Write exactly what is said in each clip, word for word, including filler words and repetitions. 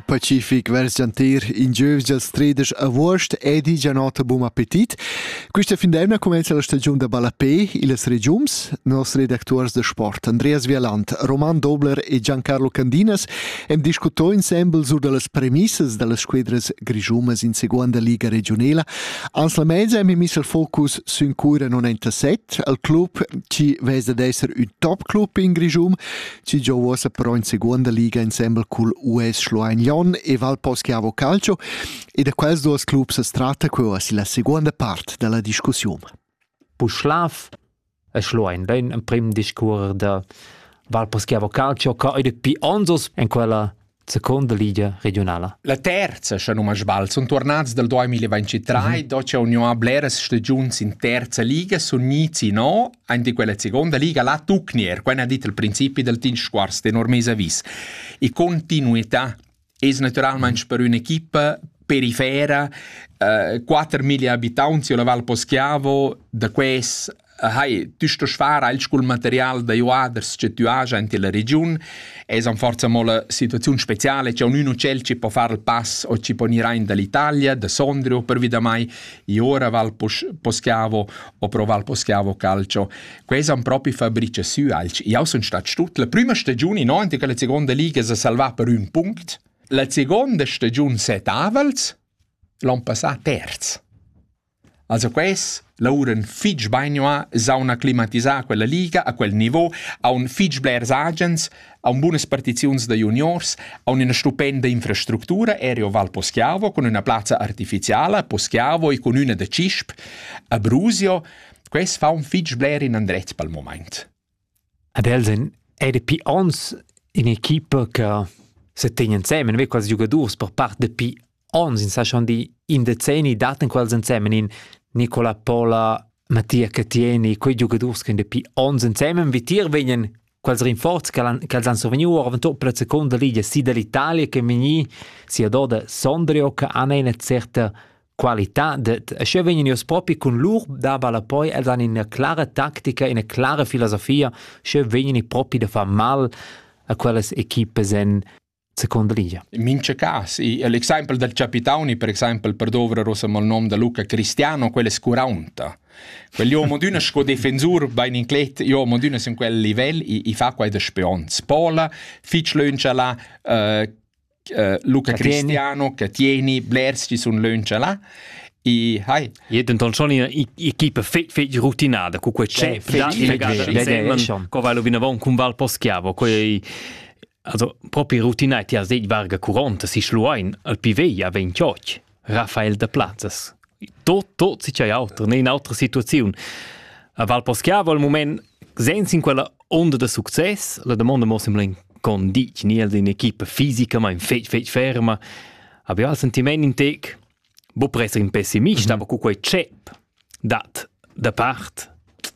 Pacific vers Giantir in giövs dels treders a Wurst edi gianota buon appetit. Questa fin d'emna comenza la stagione da Balapé e les regiums. Nos redactors de sport Andreas Vialant, Roman Dobler e Giancarlo Candinas hem discuto ensemble sur de las premisses de las squadras grigiumas in seconda liga regionela. Ans la mezza hem mis il focus su in cura novantasette, al club ci vesa d'esser un top club in Grigium, ci giovosa però in seconda liga ensemble col U S Schluein Lyon e Val Poschiavo Calcio e da quels dos clubs es tratta quasi la seconda part della discussione. Puschlav e Schluein, l'un un prim discurs de Val Poschiavo Calcio che è de pi onzos in quella seconda liga regionale. La terza, se non mi sbaglio, sono tornati dal duemilaventitré, mm-hmm. dove c'è un bleres stagioni in terza liga, sono inizi no, anche quella seconda liga, la tucnier, come ha detto il principio del team squars, de normese vis. E continuità è naturalmente per un'equipe perifera, uh, quattromila abitanti alla Val Poschiavo, da questo hai tu sto sfara il col material da joaders che tu hai in la regione è un forza mo la situazione speciale c'è un uno cel ci può fare il pass o ci può venire in dall'Italia da Sondrio per vida mai e ora Val Poschiavo o pro Val Poschiavo Calcio questo è un proprio fabbrice su alci io sono stato tutto la prima stagione no anche la seconda liga si salva per un punto la seconda stagione set avals l'hanno passato terzo. Also questo lauren fitch bagnoa sa una climatizzà quella liga a quel niveau, a un fitch blairs agents, a un buones partizions de juniors, a una stupenda infrastruttura aereo Val Poschiavo con una piazza artificiale a Poschiavo e con una de Cisp a Brusio. Questo fa un fitch blair in Andrez pel moment. Adelsen è de pi ons in equipe che se tenen insieme, non quasi giocadors per parte de pi ons in sachant di in decenni daten quels insieme in Nicola Pola, Mattia Catieni, quei giocatori che in pi ons insieme invitir vengono quels rinforzi che hanno sovvenuto avanti per la seconda liga, sia dall'Italia che veni sia da Sondrio che hanno una certa qualità. E se vengono proprio con loro da balla poi, hanno una clara tattica, una clara filosofia, se vengono proprio da fare mal a quelle equipe in seconda liga. In mince casi, l'esempio del Capitauni, per esempio, per dove rosiamo il nome di Luca Cristiano, quello è scurante. Quegli uomini di una sco difensur, bei in inclet, gli uomini di una in quel livello, i fa quei da spionz. Pola, Fitch Lönchala, uh, uh, Luca Catieni. Cristiano, Catieni, Blairs ci sono Lönchala. E hai. E denton schon in equipe fet fet rutinada, cu quei chef da legata insieme, co vai lo vinavon con Val Poschiavo, quei also proprio rutinati a seit varga curante si schluein al pivei a ventioch Rafael de Plazas tot tot si c'è altro in altra situazione a Val Poschiavo al moment senza in quella onda de succes la domanda mo sembra con dic ni in equipe fisica ma in fet fet ferma abbiamo il sentimento in tec bo presa in pessimista ma cu quei chep dat da part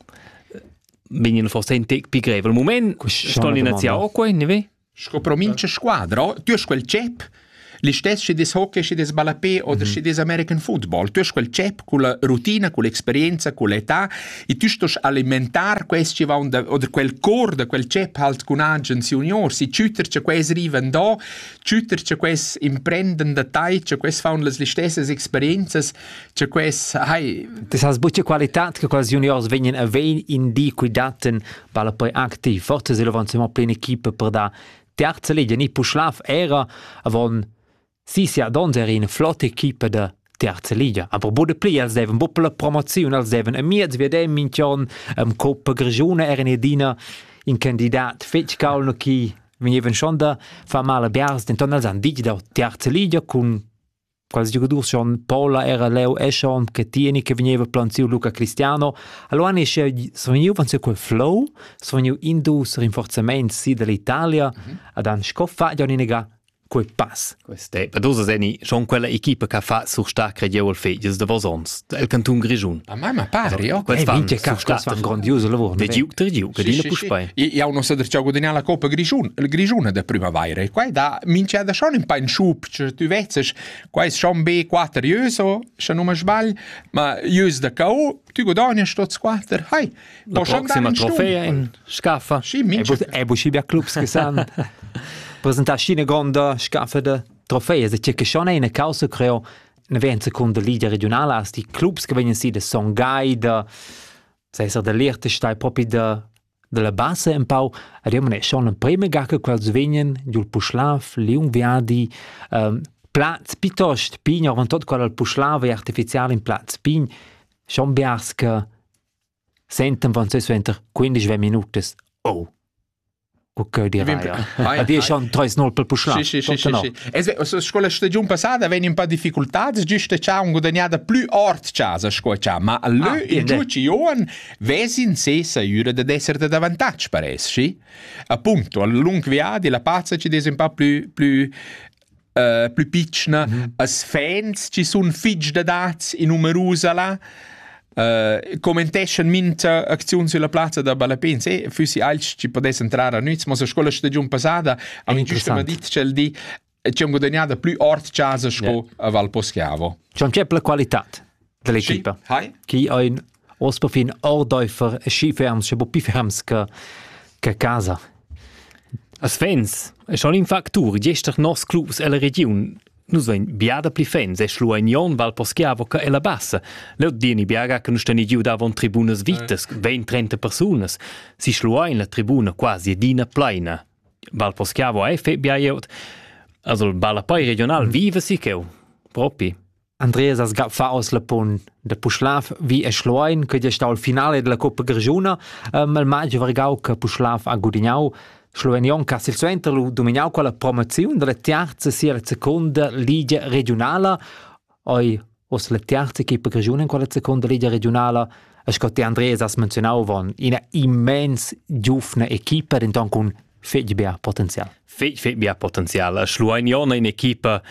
vengono forse in tec pi greve al moment sto l'iniziale o quei ne ve Scopromincia squadra, tu hai quel cep, li stessi des hockey, si des balapé o mm-hmm. des American football, tu hai quel cep con la rutina, con l'esperienza, con l'età, e tu stai alimentar questi van da, o quel core da quel cep halt con agents junior, si ciuter c'è questi riven da, ciuter c'è questi imprenden da tai, c'è questi fanno le stesse esperienze, c'è questi, hai... Das heißt, buche qualità che quasi juniors vengono a vein in di cui daten balapé aktiv, forse se lo vanno sempre plena equipe per da terza liga, ni Puschlav era avon si sia don era in flotte equipe de terza liga, aber bude pli als deven buppe la promozione als deven a miez vede minchon am Coppa Grigione era ne dina in candidat fetch calno chi veneven schon da fa male biars denton als an dig da terza liga con quasi giocatori schon Paula era Leo Eschon che tieni che veniva planzio Luca Cristiano allora ne sogniu van quel flow sogniu indus rinforzamento si dall'Italia mm-hmm. ad an scoffa già nega quel pass queste per dosa seni schon quella equipe che fa su sta credio al feges de vosons il canton Grigiun a mai ma pare o quel vince che fa un grandioso lavoro de giu tre giu che dina puspai io uno se der guadagna la Coppa Grigiun il Grigiun da primavera e qua da mince da schon in pain schup tu vezzes qua è schon b quattro ioso se non mi sbaglio ma ios da cao tu guadagna sto squatter hai la prossima trofea in scaffa e buscibia clubs che san presentare scine grande scaffe de trofei, e c'è che schon è una causa creo ne ven seconda liga regionale, as die clubs che vengono si da Songhai, da Cesar da Liechtenstein, proprio da della bassa un po', abbiamo ne schon un prima gacca quels vengono, giù il Puschlav, Liung Viadi, um, Platz piuttosto pigno, avant tot quel Puschlav è artificiale in Platz pigno, schon bias che senten van se sventer quindici minuti, oh, ok direi, a dir schon tre nol per Puschlav. Sì, sì, sì, sì. E scuola stagione passata avevano un po' di difficoltà, giusto c'è un guadagnato più ort casa scuola, ma lui in giuci ioan vesin se sa jure da essere da vantaggio pares, sì? Appunto, al lungo viadi la pazza ci des un po' più più Uh, più piccina, mm-hmm. As fans ci sono figli da dats in numerosa là, uh, commentation minta azioni sulla piazza da Balapin, se fossi altri ci potesse entrare a noi, ma se scuola stagione passata, a un giusto mi dit c'è di c'è un guadagnato più ort casa sco a Val Poschiavo. C'è un la qualità dell'equipa. Sì, chi ha in Ospofin ordeufer skiferms, c'è più ferms che che casa. As fans, è schon in factur, gestern nos clubs e la region, nus vein biada pli fans, e schlu ein Jon Val Poschiavo che è la bassa. Leut dieni biaga che nus stani giu davon tribunas vitas, venti trenta personas. Si schlu ein la tribuna quasi dina pleina. Val Poschiavo è fe biaiot, also il Balapoi regional mm. vive si cheu, propi. Andreas has gab fa aus la pon de Puschlav vi e schluein, che è stato il finale della Coppa Grigiuna, um, il maggio vargau che Puschlav a Gudignau, Slovenion Castel Centro dominau quella promozione della terza sia la seconda liga regionale oi os la terza equipa Grigiuna in quella seconda liga regionale a Scotti Andreas has menzionau von una immens giovane equipa inton con fetch bia potenzial fetch fetch bia potenzial Slovenion in equipa.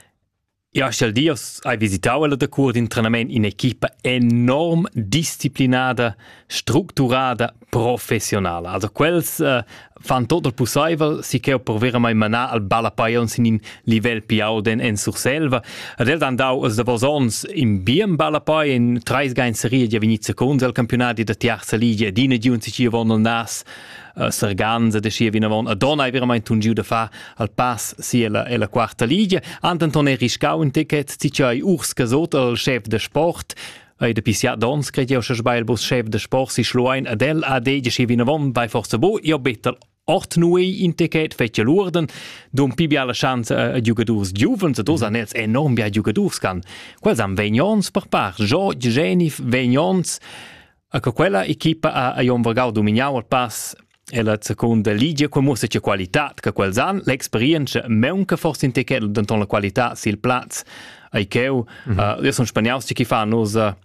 Ja, stell dir, hai visitau la da cur d'entrenament in equipa enorm disciplinada, strutturada, professionala. Also quels uh, fan tot il possibile, si che per vera mai manà al Balapaion sin in livel piau den en sur selva. Ad el dan dau as da vosons in bien Balapai in treis gain serie di venit seconds al campionati da terza liga, dine giun si ci avon al nas, Uh, Sarganza de scia vinavon a donna veramente un giu da fa al pass sia la, la quarta liga anton è riscau un ticket ci c'hai urs casot al chef de sport e de pisia dons credi che sbail bus chef de sport si schluein adel ad de scia vinavon bei forza bo io better ort nuei in ticket fece lurden dum pibia la chance a, a giocadors giuvens dos mm-hmm. anels enorm bia giocadors can quels am vegnons per par jo genif vegnons a quella equipa a, a Jon Vargau dominau al pass e la seconda liga, qua musa c'è qualità, che quels an, l'esperienza, meunca forse in te che denton la qualità, si il plaz, ai cheu, mm-hmm. uh, io sono spagnaus che fanno uh,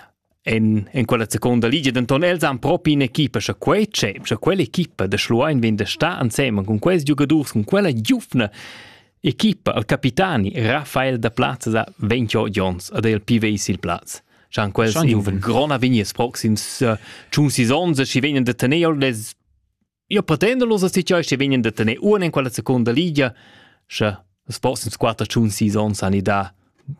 in, in quella seconda liga, denton els han proprio in equipa, se quei c'è, se quell'equipa de Schluein vende sta insieme con quei giocatori, con quella giufna equipa, il capitani Rafael da Plaz da ventotto Jones, ed è il P V I il plaz. C'han quels in gran avvenirs proxims, uh, c'un saisons, si vengono da teneo les io pretendo lo se ci che vengono da tenere una in quella seconda liga, che sposti quattro chun season sani da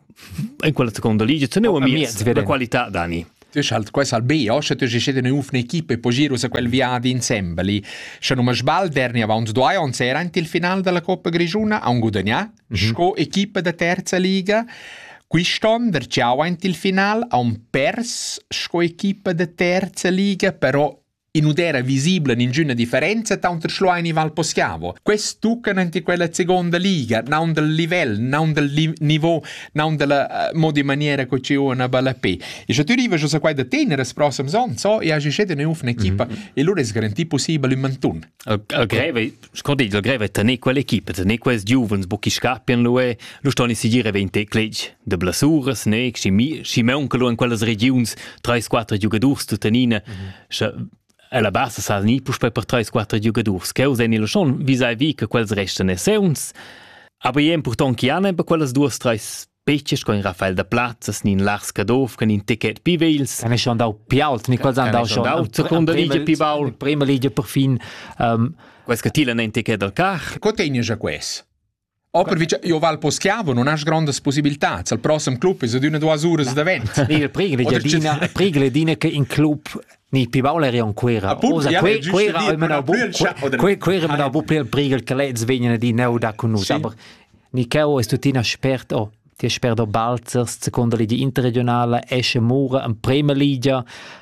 in quella seconda liga, ce ne ho mia la qualità Dani. Tu halt quais al B, o se tu ci siete in un'equipe e poi giro se quel via di insieme. Se non mi sbal verni avanti due anni era il finale della Coppa Grigiuna a un guadagna, mm-hmm. sco equipe da terza liga. Quiston der ciao il finale a un pers sco equipe da terza liga, però in udera visibile ninguna differenza tanto Schluein Val Poschiavo. Questo tuccan anche quella seconda liga, non del livello, non del li- niveau, non della uh, modi maniera che ci una Balapé. E se tu arrivi a qua da tenere il prossimo anno, so, e hai scelto un'equipa mm-hmm. e allora è garantito possibile in Mantun. Il greve, scordi, il greve è tenere quell'equipa, tenere quei giovani, che scappiano, lui, lo stanno a seguire venti cleggi, de blessures, ne, ci mancano in quelle regioni, tre quattro giocatori, tu tenine, mm-hmm. alla bassa sa ni push per tre quattro giocatori che usano lo schon vis-à-vis che quels restano essens aber è important che hanno per quelles due tre specie con Rafael da Plazas nin Lars Kadov con in ticket Pivels kann ich schon da pialt ni quals andau schon da seconda liga Pibaul prima liga per fin um, quels che tila in ticket del car cotegna già quest o per vice io Val Poschiavo non ha grandi possibilità il prossimo club è di una due ore da venti il prigledina prigledina che in club ni Pibaul era ancora osa que quera almeno bu quera almeno bu per prigel che lei svegna di neu da con noi aber ni cheo es tutina spert o ti spert o Balzers, seconda liga interregionale, Esche Mura, in prima liga.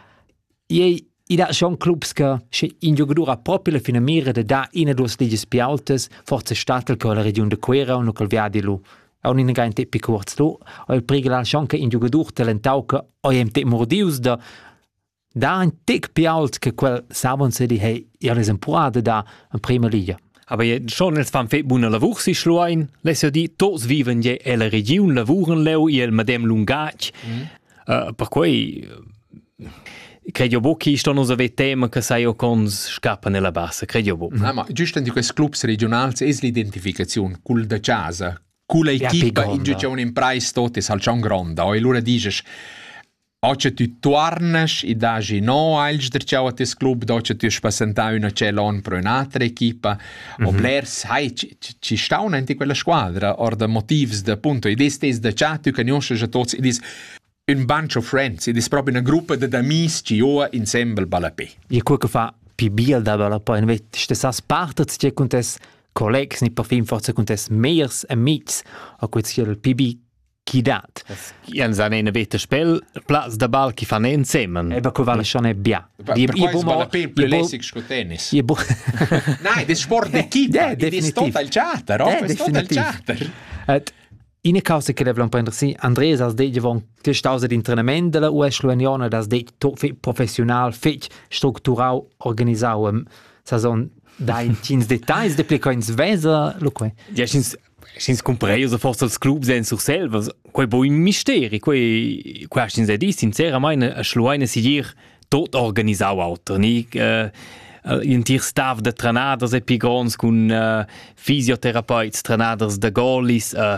I I da schon clubs che in giocatura proprio la fine mira da da in dos ligas più altas, forse statel con la regione de Quera o col Viadilu. Auch in ein Tipi kurz lo, o il prigla schon che in giocatura talentau che o em te mordius da da un tic più alt che quel sabon se di hey, ja les empuade da in prima liga. Aber ja, schon els fan fet buona lavur si schluain, les ja di tots viven je e la regione lavuren leu i el madem lungac. Mm. Uh, per cui credo bo che sto non ave tema che sai o cons scappa nella bassa, credo bo. Ah, ma giusto in questi clubs regionali è l'identificazione col da casa, con l'equipa in giù c'è un impreis tot es halt schon grande. O allora dices Oce tu tornas e dagi no als der ciao a tes club, doce tu spassentau una celon per un'altra equipa, mm-hmm. o blers, hai, ci, ci stauna in quella squadra, or da motivs da punto, ed estes da ciao, tu conosci a tots, ed is un bunch of friends, ed is proprio una gruppa di amis ci oa insieme balapé. E quel che fa più biel da balapé, invece stessas partes che con tes collegs, ni per fin forse con tes meirs amics, o quel che il P B Kidat. Ja, san eine veta spel, Platz da bal ki fan insieme. Eba ko vale schon e bia. Per quais balapé più lessig sco tennis. Je bo. Nein, das Sport d'equipa, ed is tot al charter, oh, is tot al charter. Et in causa che devlan prender si Andreas als de von gestause di entrenament della U S Luaniana das de tot fit professional, fit struktural organisau. Sa son da in tins details de plicoins vesa, loque. Ja, schins Schins comprei o forse els clubs en sur selva, quei bo in misteri, quei quei schins e di sinceramente a schluine sigir tot organisau auto, ni uh, in tir staff de trenaders e pigrons con uh, fisioterapeuts, trenaders de goalis, uh,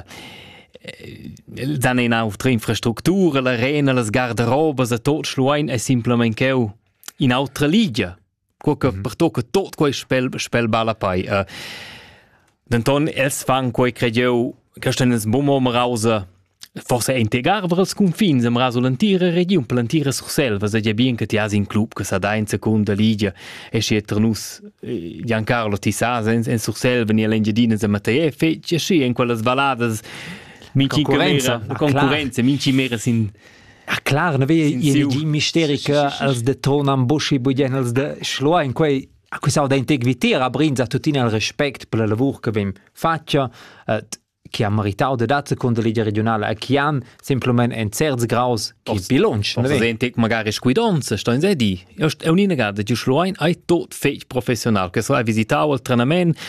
dan in altra infrastruttura, l'arena, les garderobes, e tot schluine e simplement cheu in altra liga. Quo che mm-hmm. per tocca tot quei spel spel balapai. Uh, D'anton els fan quei credeu che sten els bon moment rausa forse integrar ver els confins am raso l'antira region plantira sur selva se bien che ti has in club che sa da in seconda liga e si eternus Giancarlo Tissas en, en sur selva ni l'engedina se Matteo fe ci si in quelle valadas minci concorrenza concorrenza minci mera sin. Ah, clar, ne vei energia misterica als de Tonam Buschi budien als de Schloa in quei a questa da integrità a brinza tutti il rispetto per il lavoro che abbiamo fatto, eh, che ha meritato da seconda liga regionale e che hanno semplicemente un certo grado di bilancio. Forse sente magari squidonza, sto in sé di. È un'inegata, di Schluain è tutto fatto professionale, che hai visitato il treinamento,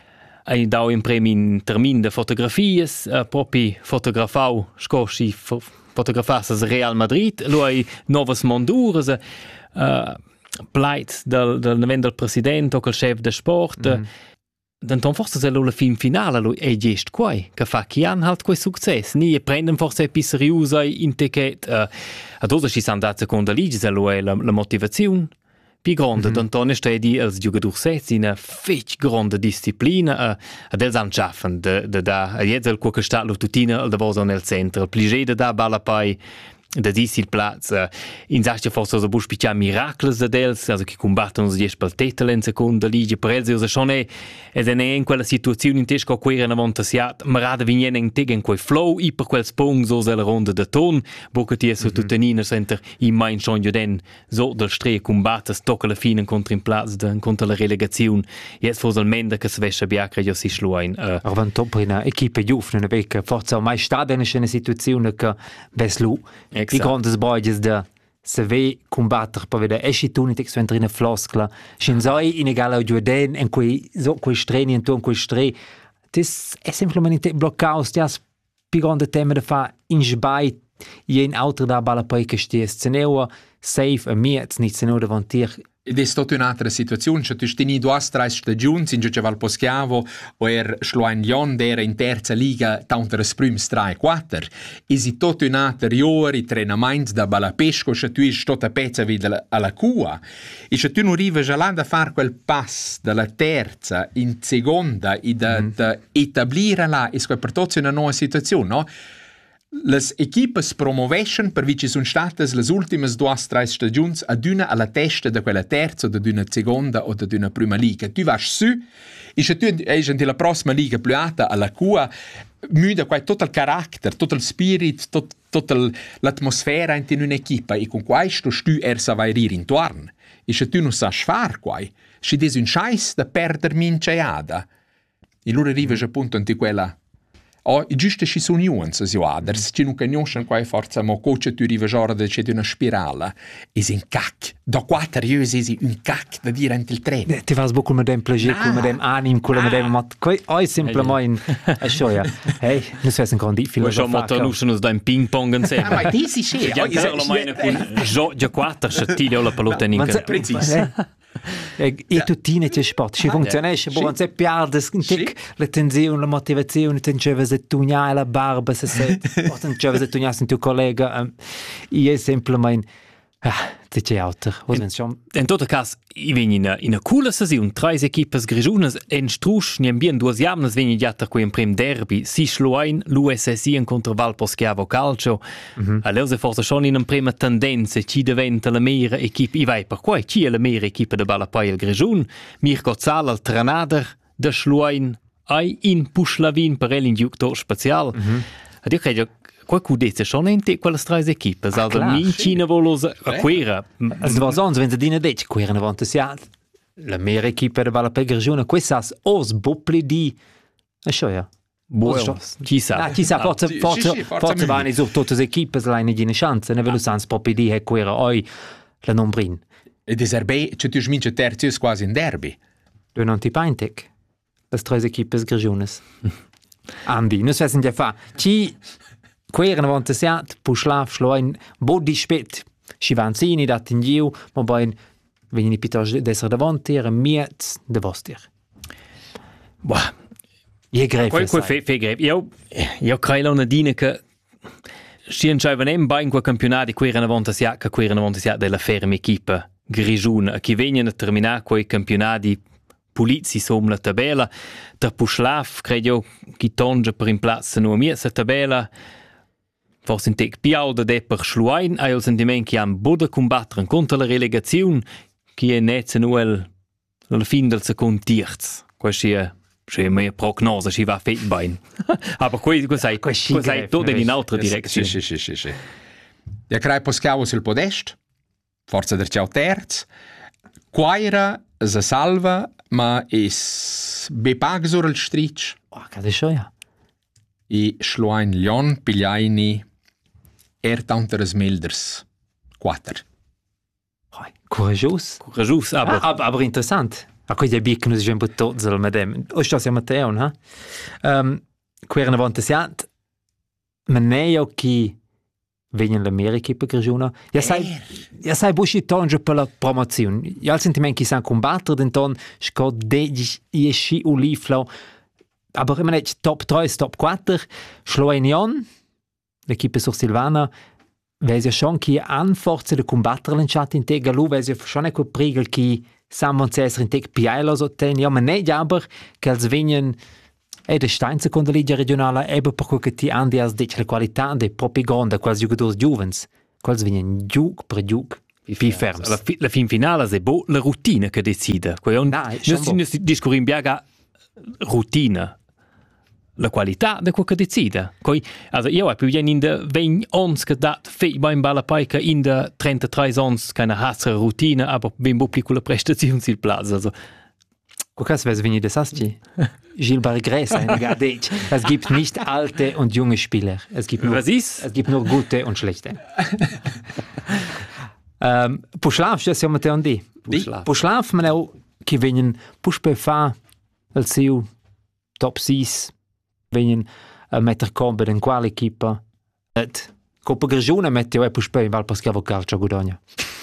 hai dato in premi in termini di fotografie, eh, proprio fotografato, scosci, fo, fotografato Real Madrid, lui hai nuove mondure, eh, pleit del, del del presidente o col chef de sport. Mm. Denton forse se lo la fin finale lui è gest quai che fa chi han halt quei success ni e prenden forse epis riusa in ticket uh, ad osa ci san dat seconda liga se lo è la, la motivazione più grande. Mm-hmm. Denton è stedi als giocatori sets in a fetch grande disciplina uh, ad els han schaffen de, de da jetzt el quo sta lo tutina al davos nel centro plige de da balapai da dis il plaz uh, in sastia forse so bus piccia miracles da dels also che combattono si spaltetel in seconda liga per els so schon è ed è in quella situazione in tesco quera una montasiat marada viene in tegen quel flow i per quel spong so la ronda de ton bocca ti so tutanina center in mein schon den so del stre combattes tocca la fine contro in plaz de contro la relegazione jetzt forse il menda che svescia biacre jo si schluain uh, aber top in una equipe giovane una vecchia forse mai sta in una situazione che veslu i grandes boides de se ve combattere per vedere esci tu in text in floscla scinzoi in egale a giuden in quei so quei streni in tu in quei stre das è semplicemente bloccaus das pi grande tema da fa in sbai in auto da balla poi che sties ceneo safe a miet nicht ceneo davantir. Ed è stata un'altra situazione, cioè tu stini due tre stagioni in Gioceval Poschiavo o er Schluain Lion era in terza liga tanto le prime tre e quattro e si tutto un'altra ore i treinamenti da Balapesco cioè tu è stata pezza via alla cua e cioè tu non arrivi già là da fare quel pass dalla terza in seconda e da, mm. da etablire là e per tutto una nuova situazione, no? les equipes promovession per vi ci sono state le ultime due tre stagioni ad una alla testa di quella terza o di una seconda o di una prima liga. Tu vai su e se tu hai la prossima liga più alta alla cua muda quai tutto il carattere, tutto il spirit, tot, tutta l'atmosfera in un'equipa e con questo tu er sa vai rir intorno. E se tu non sai fare quai, se des un scheiss da perder minceada. E loro arriva appunto in quella oh, giusto ci sono nuances io aders, ci non conoscono quai forza mo coach tu arriva giora da c'è una spirale es un cac da quattro years es un cac da dire ante il treno ti fas buco mit dem plaisir con mit dem anim con mit dem mat coi oi semplicemente a scioia hey non sei un grandi filosofo ma to nuschen da ping pong insieme ma ti si sì ja solo meine con gioia quattro scettile la pelota in in preciso e e tuttine c'è sport ci funzionesce buon se perdes un tic la tensione la motivazione tenceva se tu nia la barba se se o tenceva se tu nia sen tu collega e è semplicemente ah c'è altro in tutto caso i veni in in una cool saison tre equipes grigiunas en strusch ni ambien due jamnas veni giatter qui in prim derby si schloin l'U S S I in contro Val Poschiavo Calcio mm-hmm. allora se forse schon in una prima tendenza ci diventa la meilleure equipe i vai per qua ci è la meilleure equipe de Balapai il Grigiun Mirko Zal al trenader de schloin ai in Puschlavin per el in giuctor special mm-hmm. ed io credo qualcuno dice schon in te quelle tre equipe ah, also mi Cina volos a quera es war sonst wenn sie dine det quera avanti sia la meilleure equipe de Balapai Grigiun quessas os bopli di a scioia buono chi sa chi sa forza forza forza vanno su tutte le equipe la in una chance ne velo sans proprio di e quera oi la nombrin e deserbe c'è tu smince terzo quasi in derby du non ti paintek le tre equipes Grigiunas Andi non so se ne fa chi queren avanti siat puschlaf schloin bodi spät si vanzini dat in giu ma bain veni piuttosto d'essere davanti era miet de vostir boh je greif quel quel fe fe greif io io credo una dina che si enchaiva nem ba in quel campionato di queren avanti siat che queren avanti siat della ferma equipe Grigiun che vengono a terminare quei campionati Pulizi som la tabella der puschlaf credo che tonge per in piazza no mia sa tabella forse in tec piau da de per schluain ai il sentiment che han boda combattere contro la relegazione che è net nuel alla fin del second terz quasi è c'è mia prognosi ci va fet bain aber quei quei sai quei sai tutto in un'altra direzione sì sì sì sì ja crai poscavo sul podest forza der ciao terz quaira se salva ma es bepag sur il stric oh cade scioia i schloin Lyon pigliaini er tanteres milders quattro courageus courageus aber ah, aber, aber interessant a quei bic nus jem tot zel medem o sto siamo Matteo ha ehm queren avanti siat maneo chi vengono l'America per Grigiuna. Ja sai, ja sai busci tonge per la promozione. Ja al sentimento che san combattere denton scot de iesci uliflo. Aber immer nicht top tre, top quattro. Schloenion, l'equipe sur Silvana, vesi schon che an forza de combattere l'enchat in tega lu, vesi schon ecco prigel che samon cesar in teg piailos o ten. Ja, ma ne aber che als vengono e de stein seconda liga regionale ebe per quel che ti andi as dice la qualità de propri gonda quasi giocators giovens quals vengono giug per giug più ferms la, fi, la fin finale è bo la routine che decide quei on non si discorrim biaga routine la qualità de quel che decide quei also io ho più in de venti ons che dat fei beim Balapai che in de trentatré ons keine hasre routine aber ben bo piccola prestazione sil plaza also Guckas, wer wenn ihr das hast, Gilles Bargres, es gibt nicht alte und junge Spieler. Es gibt nur, Was ist? Es gibt nur gute und schlechte. um, Puschlaf, ja, siamo te on di. Puschlaf, man auch, che vengono Puschpe fa al seu top sei, vengono a mettere combe in quale equipa. Et Coppa Grigiuna mette io e Puschpe in Val Poschiavo Calcio Guadagna.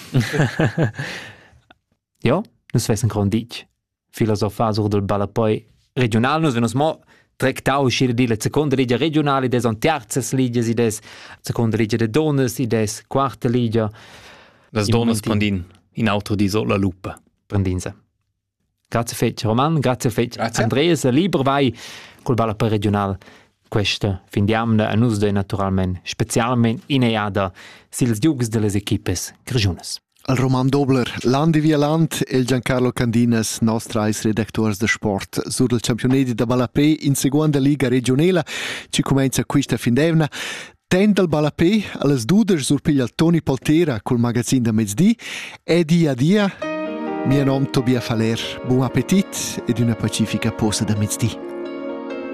Ja, non si fa un grandic. Filosofia sur del Balapai regional, nus venus mo tractau uscire di la seconda liga regionale, des on terzas ligas, i des seconda liga de donas, i des quarta liga. Das donas prendin in auto di so la lupa. Prendinsa. Grazie fetch Roman, grazie fetch Andreas, lieber vai col Balapai regional. questa fin diamna a nus de naturalment specialment ineiada sils giugs de les equipes grigiunas. Il Roman Dobler, Landi Vialant e Giancarlo Candinas, nostrais redactors de sport, sur il campionati da Balapé in seconda liga regionale, ci comincia questa fin d'evna. Ten del Balapé, alles dudes sur piglia Toni Poltera col magazin da mezzdi, e dia a dia, mio nome Tobia Faler, buon appetit ed una pacifica posa da mezzdi.